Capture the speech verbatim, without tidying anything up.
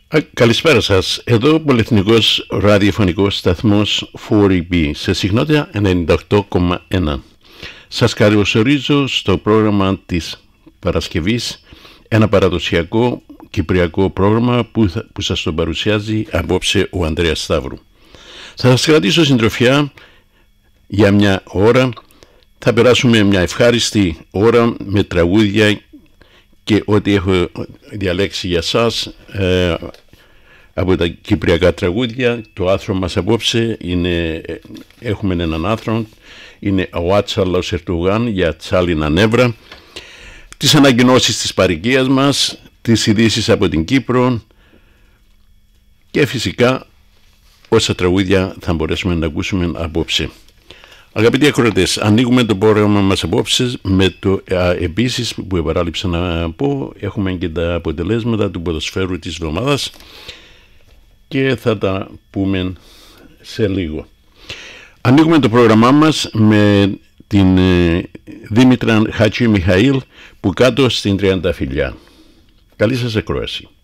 Α, καλησπέρα σας. Εδώ πολυεθνικός ραδιοφωνικός σταθμός φορ μπι σε συχνότητα ενενήντα οκτώ κόμμα ένα. Σας καλωσορίζω στο πρόγραμμα της Παρασκευής, ένα παραδοσιακό κυπριακό πρόγραμμα που, θα, που σας το παρουσιάζει απόψε ο Ανδρέας Σταύρου. Θα σας κρατήσω συντροφιά για μια ώρα. Θα περάσουμε μια ευχάριστη ώρα με τραγούδια και ό,τι έχω διαλέξει για σας ε, από τα κυπριακά τραγούδια. Το άθρο μας απόψε είναι, έχουμε έναν άθρο, είναι ο Άτσαλος Ερτουγάν για Τσάλινα Νεύρα, τις ανακοινώσεις της παροικίας μας, τις ειδήσεις από την Κύπρο και φυσικά όσα τραγούδια θα μπορέσουμε να ακούσουμε απόψε. Αγαπητοί ακροατές, ανοίγουμε το πρόγραμμα μας απόψε με το α, επίσης που επαράληψα να πω, έχουμε και τα αποτελέσματα του ποδοσφαίρου της εβδομάδας και θα τα πούμε σε λίγο. Ανοίγουμε το πρόγραμμά μας με την ε, Δήμητρα Χατζη Μιχαήλ που κάτω στην Τριανταφυλλιά. Καλή σας ακρόαση.